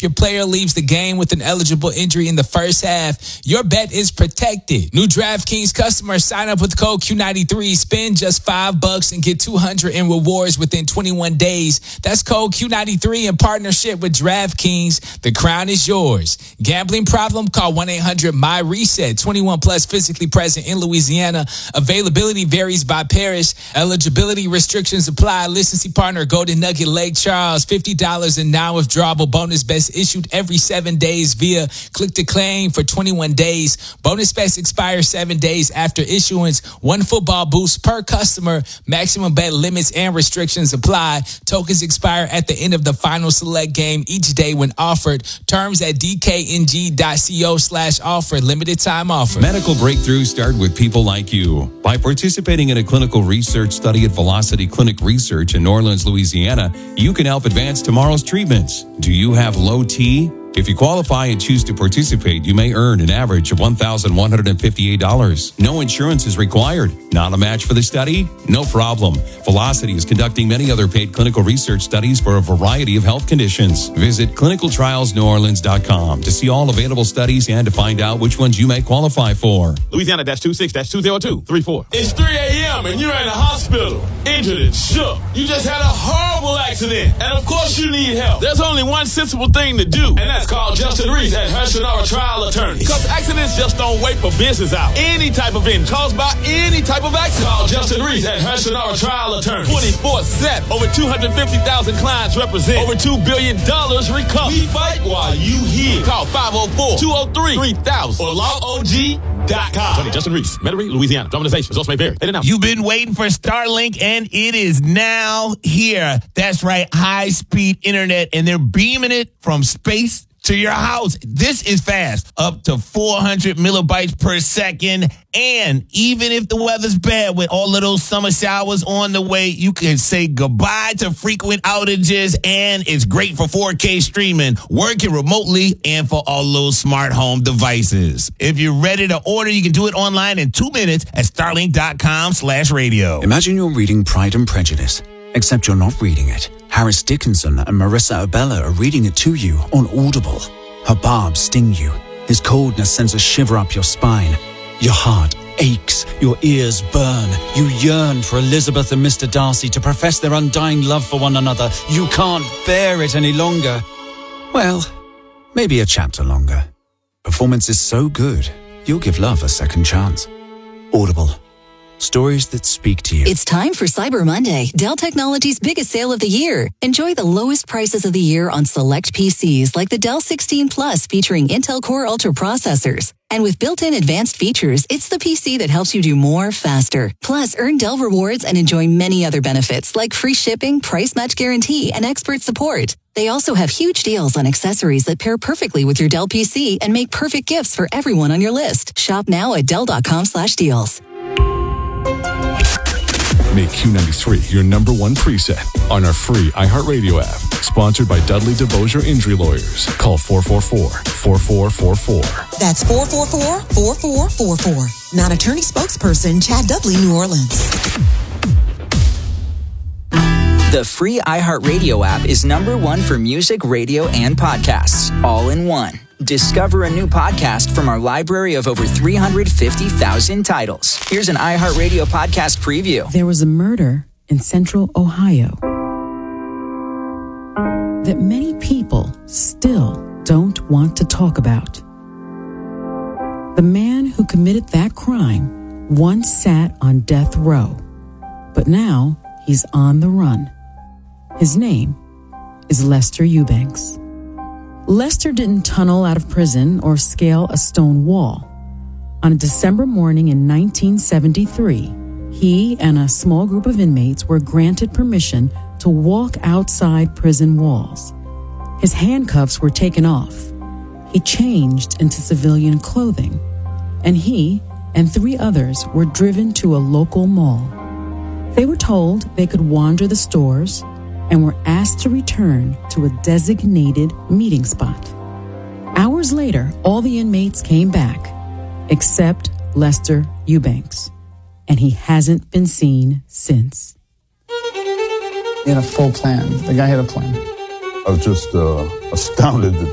if your player leaves the game with an eligible injury in the first half, your bet is protected. New DraftKings customers sign up with code Q93, spend just $5 and get $200 in rewards within 21 days. That's code Q93 in partnership with DraftKings. The crown is yours. Gambling problem? Call 1-800-MY-RESET. 21 plus, physically present in Louisiana. Availability varies by parish. Eligibility restrictions apply. Licensee partner Golden Nugget Lake Charles. $50 in non-withdrawable bonus bets issued every 7 days via click to claim for 21 days. Bonus bets expire 7 days after issuance. One football boost per customer. Maximum bet limits and restrictions apply. Tokens expire at the end of the final select game each day when offered. Terms at dkng.co/offer. Limited time offer. Medical breakthroughs start with people like you. By participating in a clinical research study at Velocity Clinic Research in New Orleans, Louisiana, you can help advance tomorrow's treatments. Do you have low T? If you qualify and choose to participate, you may earn an average of $1,158. No insurance is required. Not a match for the study? No problem. Velocity is conducting many other paid clinical research studies for a variety of health conditions. Visit clinicaltrialsneworleans.com to see all available studies and to find out which ones you may qualify for. Louisiana-26-20234. It's 3 a.m. and you're in the hospital, injured and shook. You just had a horrible accident, and of course you need help. There's only one sensible thing to do, and that's call Justin Reese at Hershey's Trial Attorneys. Because accidents just don't wait for business hours. Any type of injury caused by any type of accident. Call Justin Reese at Hershey's Trial Attorneys. 24/7. Over 250,000 clients represent over $2 billion recovered. We fight while you heal. Call 504-203-3000 or logog.com. Attorney Justin Reese, Metairie, Louisiana. Dramatization. Results may vary. You've been waiting for Starlink, and it is now here. That's right, high-speed internet, and they're beaming it from space to your house. This is fast, up to 400 millibytes per second. And even if the weather's bad with all of those summer showers on the way, you can say goodbye to frequent outages. And it's great for 4K streaming, working remotely, and for all those smart home devices. If you're ready to order, you can do it online in 2 minutes at starlink.com/radio. Imagine you're reading Pride and Prejudice, except you're not reading it. Harris Dickinson and Marissa Abella are reading it to you on Audible. Her barbs sting you. His coldness sends a shiver up your spine. Your heart aches. Your ears burn. You yearn for Elizabeth and Mr. Darcy to profess their undying love for one another. You can't bear it any longer. Well, maybe a chapter longer. Performance is so good, you'll give love a second chance. Audible. Stories that speak to you. It's time for Cyber Monday, Dell Technologies' biggest sale of the year. Enjoy the lowest prices of the year on select PCs like the Dell 16 Plus featuring Intel Core Ultra processors. And with built-in advanced features, it's the PC that helps you do more faster. Plus, earn Dell rewards and enjoy many other benefits like free shipping, price match guarantee, and expert support. They also have huge deals on accessories that pair perfectly with your Dell PC and make perfect gifts for everyone on your list. Shop now at Dell.com/deals. Make Q93 your number one preset on our free iHeartRadio app. Sponsored by Dudley DeBosier Injury Lawyers. Call 444-4444. That's 444-4444. Non-attorney spokesperson Chad Dudley, New Orleans. The free iHeartRadio app is number one for music, radio, and podcasts, all in one. Discover a new podcast from our library of over 350,000 titles. Here's an iHeartRadio podcast preview. There was a murder in central Ohio that many people still don't want to talk about. The man who committed that crime once sat on death row, but now he's on the run. His name is Lester Eubanks. Lester didn't tunnel out of prison or scale a stone wall. On a December morning in 1973, he and a small group of inmates were granted permission to walk outside prison walls. His handcuffs were taken off. He changed into civilian clothing, and he and 3 others were driven to a local mall. They were told they could wander the stores and were asked to return to a designated meeting spot. Hours later, all the inmates came back, except Lester Eubanks, and he hasn't been seen since. He had a full plan. The guy had a plan. I was just astounded that